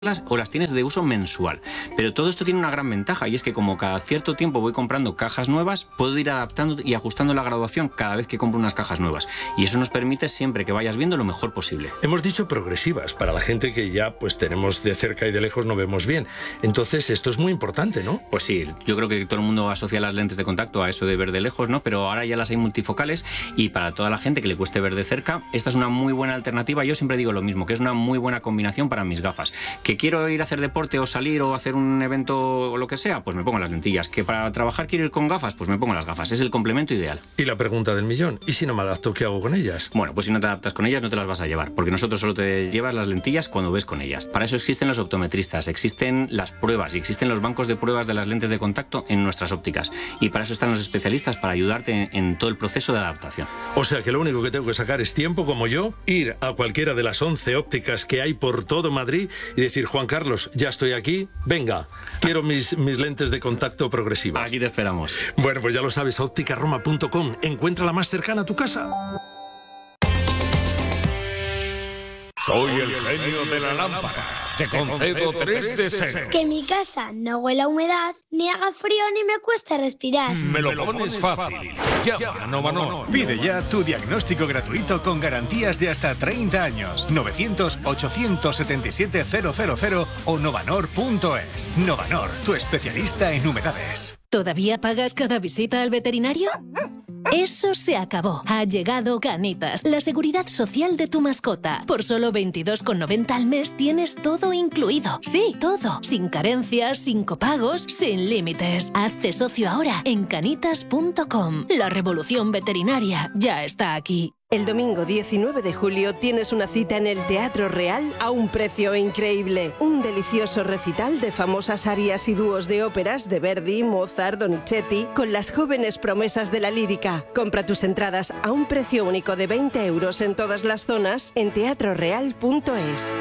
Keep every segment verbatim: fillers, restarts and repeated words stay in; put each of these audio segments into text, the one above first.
o las tienes de uso mensual. Pero todo esto tiene una gran ventaja, y es que como cada cierto tiempo voy comprando cajas nuevas, puedo ir adaptando y ajustando la graduación cada vez que compro unas cajas nuevas. Y eso nos permite siempre que vayas viendo lo mejor posible. Hemos dicho progresivas, para la gente que ya pues tenemos de cerca y de lejos no vemos bien. Entonces esto es muy importante, ¿no? Pues sí, yo creo que todo el mundo asocia las lentes de contacto a eso de ver de lejos, ¿no? Pero ahora ya las hay multifocales, y para toda la gente que le cueste ver de cerca, esta es una muy buena alternativa. Yo siempre digo lo mismo, que es una muy buena combinación para mis gafas. Que quiero ir a hacer deporte o salir o hacer un evento o lo que sea, pues me pongo las lentillas. Que para trabajar quiero ir con gafas, pues me pongo las gafas. Es el complemento ideal. Y la pregunta del millón, ¿y si no me adapto, qué hago con ellas? Bueno, pues si no te adaptas con ellas no te las vas a llevar, porque nosotros solo te llevas las lentillas cuando ves con ellas. Para eso existen los optometristas, existen las pruebas y existen los bancos de pruebas de las lentes de contacto en nuestras ópticas. Y para eso están los especialistas, para ayudarte en, en todo el proceso de adaptación. O sea que lo único que tengo que sacar es tiempo, como yo, ir a cualquiera de las once ópticas que hay por todo Madrid y decir: Juan Carlos, ya estoy aquí, venga, quiero mis, mis lentes de contacto progresivas. Aquí te esperamos. Bueno, pues ya lo sabes, óptica roma punto com, encuentra la más cercana a tu casa. Soy el genio de la lámpara. Te concedo tres deseos. Que mi casa no huela a humedad, ni haga frío, ni me cueste respirar. Me lo pones fácil. Llama a Novanor. Pide ya tu diagnóstico gratuito con garantías de hasta treinta años. novecientos, ochocientos setenta y siete, cero cero cero o novanor punto es. Novanor, tu especialista en humedades. ¿Todavía pagas cada visita al veterinario? Eso se acabó. Ha llegado Canitas, la seguridad social de tu mascota. Por solo veintidós con noventa al mes tienes todo incluido. Sí, todo. Sin carencias, sin copagos, sin límites. Hazte socio ahora en canitas punto com. La revolución veterinaria ya está aquí. El domingo diecinueve de julio tienes una cita en el Teatro Real a un precio increíble. Un delicioso recital de famosas arias y dúos de óperas de Verdi, Mozart, Donizetti, con las jóvenes promesas de la lírica. Compra tus entradas a un precio único de veinte euros en todas las zonas en teatro real punto es.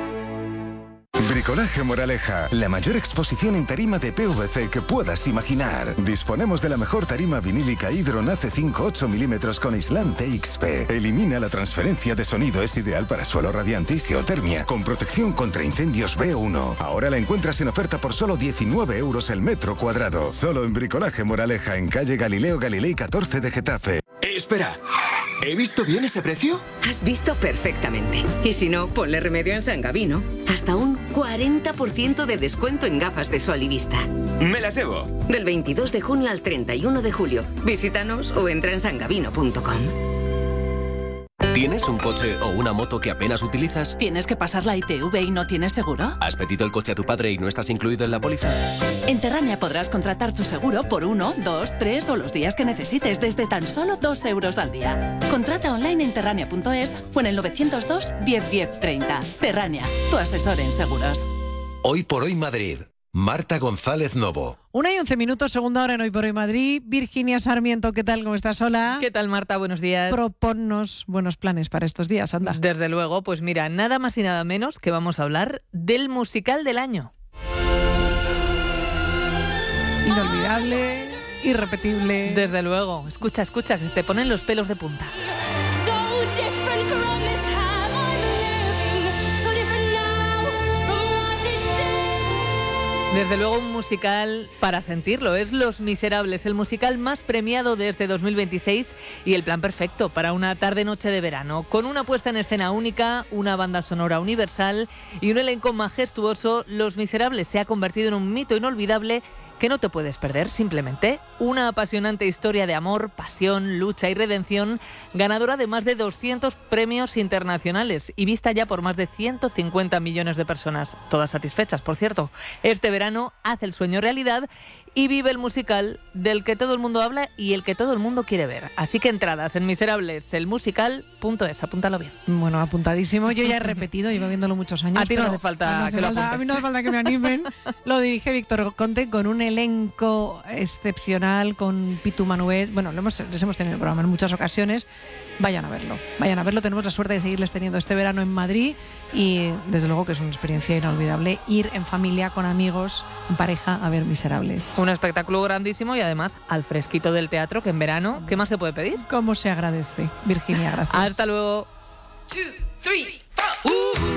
Bricolaje Moraleja, la mayor exposición en tarima de P V C que puedas imaginar. Disponemos de la mejor tarima vinílica Hydron A C cinco ocho milímetros con aislante X P. Elimina la transferencia de sonido, es ideal para suelo radiante y geotermia, con protección contra incendios B uno. Ahora la encuentras en oferta por solo diecinueve euros el metro cuadrado. Solo en Bricolaje Moraleja, en calle Galileo Galilei catorce de Getafe. Eh, espera, ¿he visto bien ese precio? Has visto perfectamente. Y si no, ponle remedio en San Gabino. Hasta un cuarenta por ciento de descuento en gafas de sol y vista. Me las llevo. Del veintidós de junio al treinta y uno de julio. Visítanos o entra en san gabino punto com. ¿Tienes un coche o una moto que apenas utilizas? ¿Tienes que pasar la I T V y no tienes seguro? ¿Has pedido el coche a tu padre y no estás incluido en la póliza? En Terrania podrás contratar tu seguro por uno, dos, tres o los días que necesites desde tan solo dos euros al día. Contrata online en terrania punto es o en el novecientos dos, diez, diez, treinta. Terrania, tu asesor en seguros. Hoy por hoy Madrid. Marta González Novo. Una y once minutos, segunda hora en Hoy por Hoy Madrid. Virginia Sarmiento, ¿qué tal? ¿Cómo estás? Hola. ¿Qué tal, Marta? Buenos días. Proponnos buenos planes para estos días, anda. Desde luego, pues mira, nada más y nada menos que vamos a hablar del musical del año. Inolvidable, irrepetible. Desde luego. Escucha, escucha, que te ponen los pelos de punta. Desde luego un musical para sentirlo, es Los Miserables, el musical más premiado de este dos mil veintiséis y el plan perfecto para una tarde-noche de verano, con una puesta en escena única, una banda sonora universal y un elenco majestuoso. Los Miserables se ha convertido en un mito inolvidable que no te puedes perder, simplemente una apasionante historia de amor, pasión, lucha y redención, ganadora de más de doscientos premios internacionales y vista ya por más de ciento cincuenta millones de personas, todas satisfechas, por cierto. Este verano hace el sueño realidad y vive el musical del que todo el mundo habla y el que todo el mundo quiere ver. Así que entradas en miserables el musical punto es, apúntalo bien. Bueno, apuntadísimo. Yo ya he repetido, llevo viéndolo muchos años. A ti no hace falta no hace que lo falta, apuntes. A mí no hace falta que me animen. Lo dirige Víctor Conte con un elenco excepcional, con Pitu Manuel. Bueno, lo hemos, les hemos tenido el programa en muchas ocasiones. Vayan a verlo. Vayan a verlo. Tenemos la suerte de seguirles teniendo este verano en Madrid y desde luego que es una experiencia inolvidable ir en familia, con amigos, en pareja a ver Miserables. Un espectáculo grandísimo y además al fresquito del teatro, que en verano, ¿qué más se puede pedir? ¿Cómo se agradece? Virginia, gracias. Hasta luego. Two, three, four.